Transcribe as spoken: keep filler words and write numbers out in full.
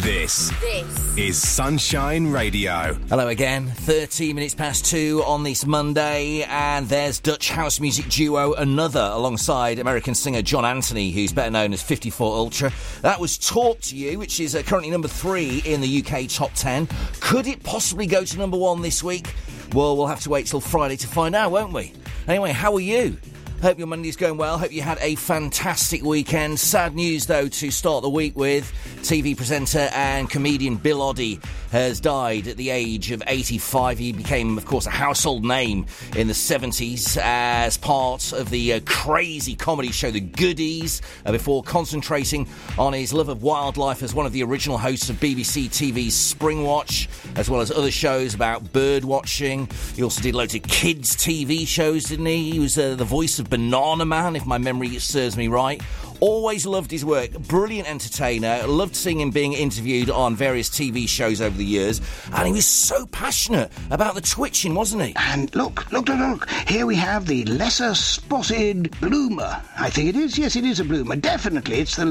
This, this is Sunshine Radio. Hello again, thirteen minutes past two on this Monday, and there's Dutch house music duo Another alongside American singer John Anthony, who's better known as fifty-four Ultra. That was Talk to You, which is uh, currently number three in the U K top ten. Could it possibly go to number one this week? Well, we'll have to wait till Friday to find out, won't we? Anyway, how are you? Hope your Monday's going well. Hope you had a fantastic weekend. Sad news, though, to start the week with. T V presenter and comedian Bill Oddie has died at the age of eighty-five. He became, of course, a household name in the seventies as part of the uh, crazy comedy show The Goodies, uh, before concentrating on his love of wildlife as one of the original hosts of B B C T V's Springwatch, as well as other shows about bird watching. He also did loads of kids' T V shows, didn't he? He was uh, the voice of Banana Man, if my memory serves me right. Always loved his work. Brilliant entertainer. Loved seeing him being interviewed on various T V shows over the years. And he was so passionate about the twitching, wasn't he? And look, look, look, look. Here we have the lesser spotted bloomer. I think it is. Yes, it is a bloomer. Definitely. It's the